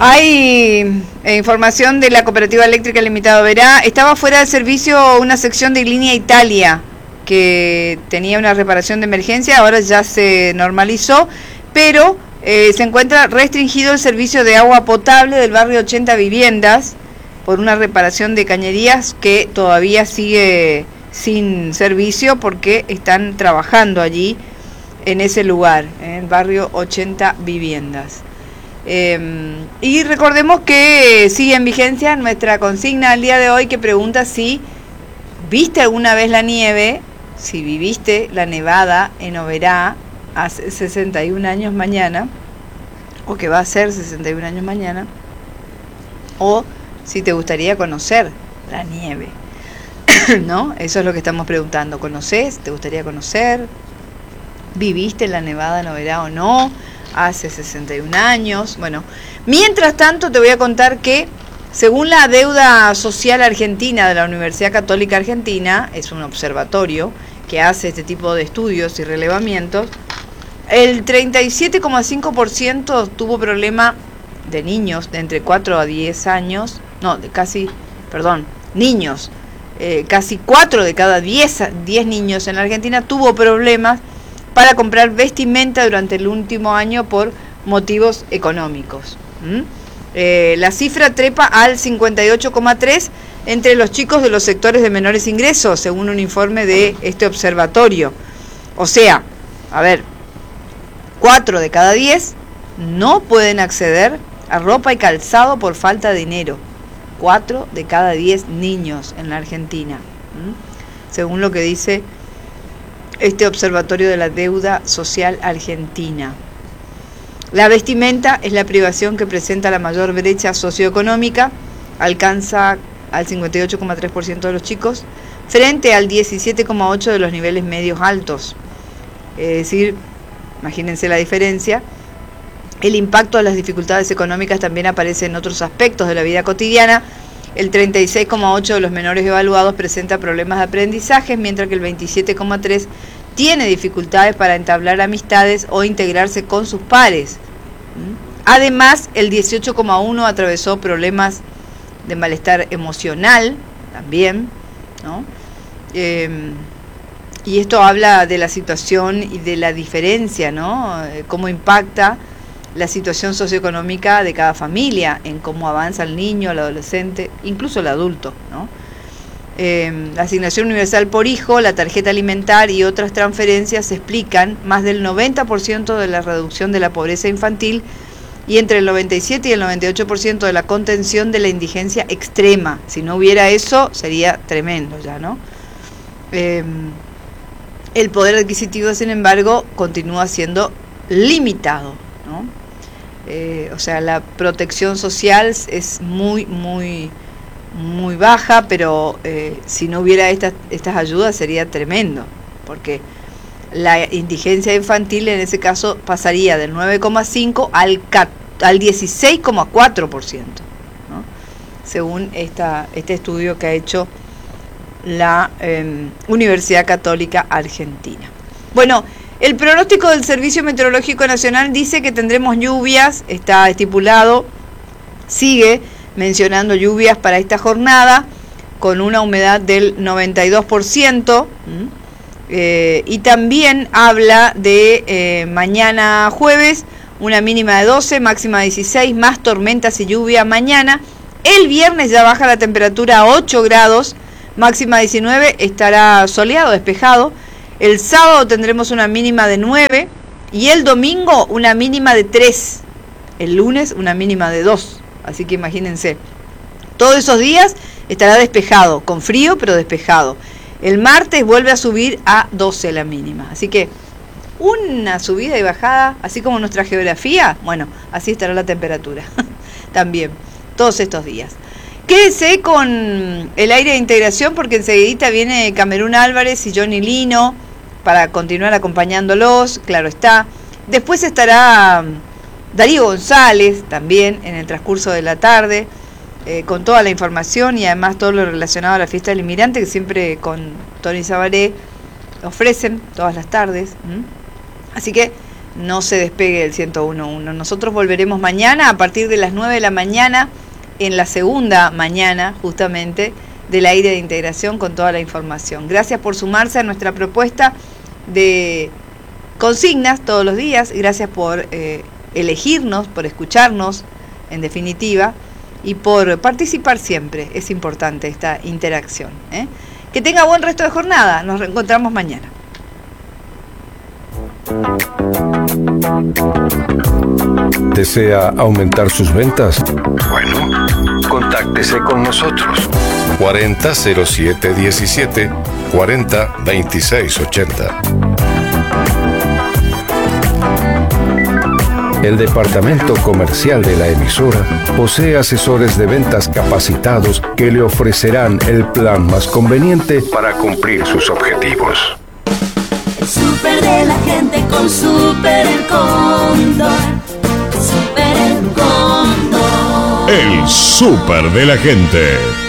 Hay información de la Cooperativa Eléctrica Limitada Oberá. Estaba fuera de servicio una sección de Línea Italia que tenía una reparación de emergencia, ahora ya se normalizó, pero se encuentra restringido el servicio de agua potable del barrio 80 Viviendas por una reparación de cañerías que todavía sigue sin servicio porque están trabajando allí en ese lugar, en el barrio 80 Viviendas. Y recordemos que sigue en vigencia nuestra consigna al día de hoy que pregunta si viste alguna vez la nieve, si viviste la nevada en Oberá hace 61 años mañana, o que va a ser 61 años mañana, o si te gustaría conocer la nieve, ¿no? Eso es lo que estamos preguntando. ¿Conoces? ¿Te gustaría conocer? ¿Viviste la nevada en Oberá o no? Hace 61 años. Bueno, mientras tanto te voy a contar que según la deuda social argentina de la Universidad Católica Argentina, es un observatorio que hace este tipo de estudios y relevamientos, el 37,5% tuvo problema de niños de entre 4 a 10 años, niños, casi 4 de cada 10 niños en la Argentina tuvo problemas para comprar vestimenta durante el último año por motivos económicos. La cifra trepa al 58,3% entre los chicos de los sectores de menores ingresos, según un informe de este observatorio. O sea, 4 de cada 10 no pueden acceder a ropa y calzado por falta de dinero. 4 de cada 10 niños en la Argentina, según lo que dice este observatorio de la deuda social argentina. La vestimenta es la privación que presenta la mayor brecha socioeconómica, alcanza al 58,3% de los chicos, frente al 17,8% de los niveles medios altos. Es decir, imagínense la diferencia. El impacto de las dificultades económicas también aparece en otros aspectos de la vida cotidiana. El 36,8% de los menores evaluados presenta problemas de aprendizaje, mientras que el 27,3% tiene dificultades para entablar amistades o integrarse con sus pares. Además, el 18,1% atravesó problemas de malestar emocional también, ¿no? Y esto habla de la situación y de la diferencia, ¿no? Cómo impacta la situación socioeconómica de cada familia en cómo avanza el niño, el adolescente, incluso el adulto, ¿no? La asignación universal por hijo, la tarjeta alimentar y otras transferencias explican más del 90% de la reducción de la pobreza infantil y entre el 97 y el 98% de la contención de la indigencia extrema. Si no hubiera eso, sería tremendo ya, ¿no? El poder adquisitivo, sin embargo, continúa siendo limitado, ¿no? O sea, la protección social es muy baja, pero si no hubiera estas ayudas sería tremendo, porque la indigencia infantil en ese caso pasaría del 9,5% al 16,4%, ¿no? Según este estudio que ha hecho la Universidad Católica Argentina. Bueno, el pronóstico del Servicio Meteorológico Nacional dice que tendremos lluvias, está estipulado, sigue mencionando lluvias para esta jornada con una humedad del 92%, y también habla de mañana jueves una mínima de 12, máxima de 16, más tormentas y lluvia mañana. El viernes ya baja la temperatura a 8 grados, máxima 19, estará soleado, despejado. El sábado tendremos una mínima de 9 y el domingo una mínima de 3. El lunes una mínima de 2. Así que imagínense, todos esos días estará despejado, con frío pero despejado. El martes vuelve a subir a 12 la mínima. Así que una subida y bajada, así como nuestra geografía, bueno, así estará la temperatura también, todos estos días. Quédese con el aire de integración porque enseguidita viene Camerún Álvarez y Johnny Lino para continuar acompañándolos, claro está. Después estará Darío González también en el transcurso de la tarde, con toda la información y además todo lo relacionado a la fiesta del inmigrante que siempre con Tony Sabaré ofrecen todas las tardes. Así que no se despegue del 101.1. Nosotros volveremos mañana a partir de las 9 de la mañana, en la segunda mañana justamente del aire de integración, con toda la información. Gracias por sumarse a nuestra propuesta de consignas todos los días. Gracias por elegirnos, por escucharnos, en definitiva, y por participar siempre. Es importante esta interacción, ¿eh? Que tenga buen resto de jornada. Nos reencontramos mañana. ¿Desea aumentar sus ventas? Bueno, contáctese con nosotros. 400717 402680. El departamento comercial de la emisora posee asesores de ventas capacitados que le ofrecerán el plan más conveniente para cumplir sus objetivos. El súper de la gente con Súper El Cóndor. Súper El Cóndor. El súper de la gente.